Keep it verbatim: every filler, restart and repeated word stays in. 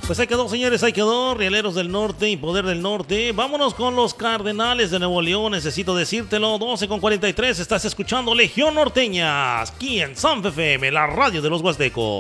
Pues ahí quedó, señores, ahí quedó. Rieleros del Norte y Poder del Norte. Vámonos con los Cardenales de Nuevo León. Necesito decírtelo. doce con cuarenta y tres. Estás escuchando Legión Norteña. Aquí en San F M, la radio de los Huastecos.